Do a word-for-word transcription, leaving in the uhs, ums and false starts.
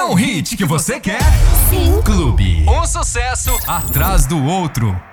É um hit que você quer? Sim. Clube. Um sucesso atrás do outro.